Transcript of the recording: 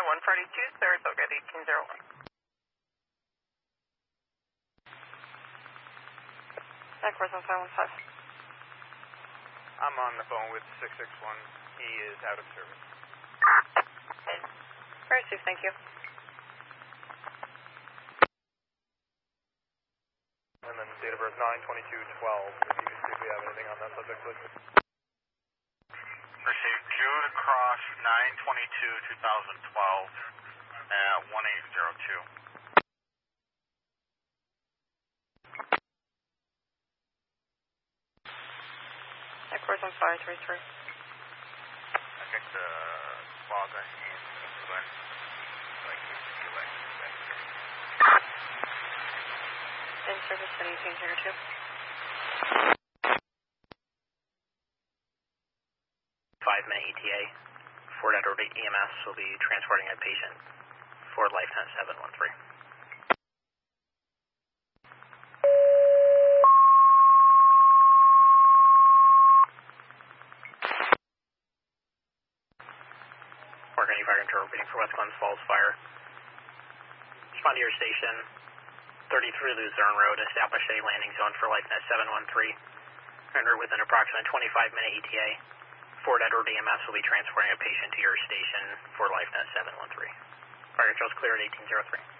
142, Saratoga at 1801. Backwards on 515. I'm on the phone with 661. He is out of service. Very safe, thank you. And then date of birth 9/22/12. If you can see if we have anything on that subject, please. Received June across 9/22/2012 at 1802. Backwards on 533. I think the Plaza in England, like US. In service at 1802. 5-minute ETA. Fort Edward EMS will be transporting a patient for LifeNet 713. Oregon Fire Control repeating for West Glens Falls Fire. Respond to your station, 33 Luzerne Road, establish a landing zone for LifeNet 713. Enter with an approximate 25-minute ETA. Fort Edward EMS will be transporting a patient to your station for LifeNet 713. Fire control is clear at 1803.